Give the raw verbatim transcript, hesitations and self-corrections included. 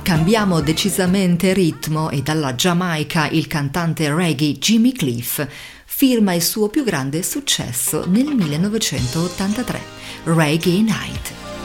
Cambiamo decisamente ritmo e dalla Giamaica il cantante reggae Jimmy Cliff firma il suo più grande successo nel millenovecentottantatré, Reggae Night.